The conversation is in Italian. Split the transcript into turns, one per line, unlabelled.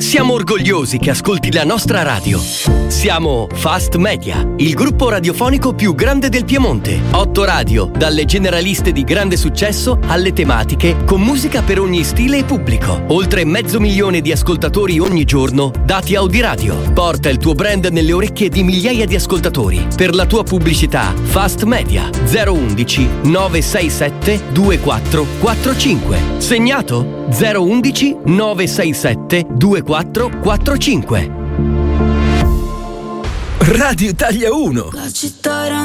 Siamo orgogliosi che ascolti la nostra radio. Siamo Fast Media, il gruppo radiofonico più grande del Piemonte. 8 radio, dalle generaliste di grande successo alle tematiche, con musica per ogni stile e pubblico. Oltre 500.000 di ascoltatori ogni giorno, dati Audiradio. Porta il tuo brand nelle orecchie di migliaia di ascoltatori. Per la tua pubblicità, Fast Media 011 967 2445. Segnato? 011 967 2445.
Radio Italia 1.
La città era